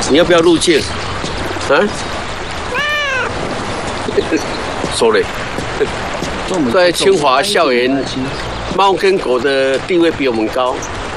你要不要入境？啊？说嘞，在清华校园，猫跟狗的地位比我们高。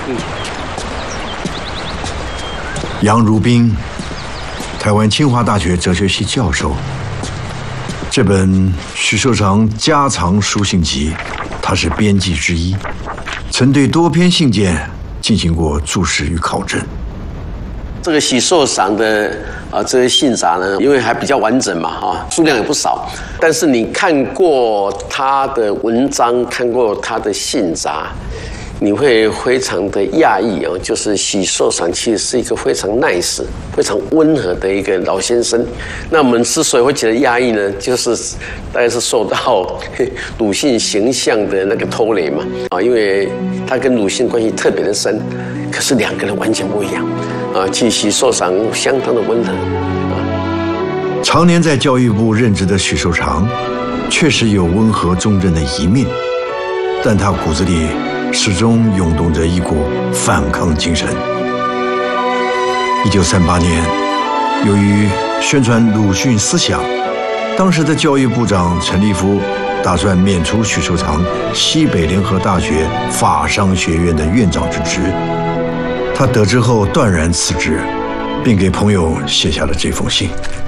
杨如宾，台湾清华大学哲学系教授。这本许寿裳家藏书信集，他是编辑之一，曾对多篇信件进行过注释与考证。 这个许寿裳的这些信札呢，因为还比较完整嘛，数量也不少。但是你看过他的文章，看过他的信札，你会非常的讶异哦。就是许寿裳其实是一个非常 nice、非常温和的一个老先生。那我们之所以会觉得讶异呢，就是大概是受到鲁迅形象的那个拖累嘛，因为他跟鲁迅关系特别的深，可是两个人完全不一样。其实许寿裳相当的温和。 常年在教育部任职的许寿裳，确实有温和忠贞的一面，但他骨子里始终涌动着一股反抗精神。1938年，由于宣传鲁迅思想，当时的教育部长陈立夫打算免除许寿裳西北联合大学法商学院的院长之职。他得知后断然辞职，并给朋友写下了这封信。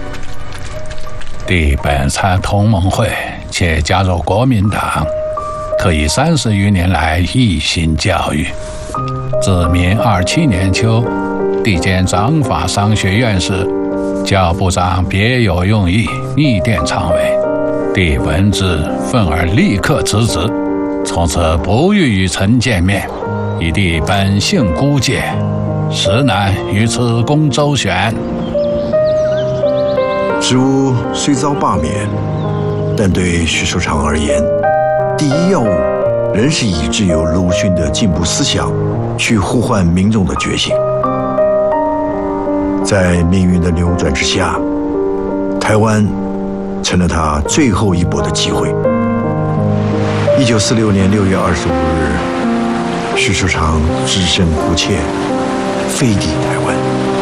弟本参同盟会，且加入国民党，特以30余年来一心教育。自民27年秋，弟兼掌法商学院士，教部长别有用意，逆电常委。弟闻之，愤而立刻辞职，从此不欲与臣见面。以弟本性孤介，实难于此公周旋。 职务虽遭罢免，但对许寿裳而言，第一要务仍是以具有鲁迅的进步思想去呼唤民众的觉醒。在命运的扭转之下，台湾成了他最后一搏的机会。1946年6月25日，许寿裳只身孤妾，飞抵台湾。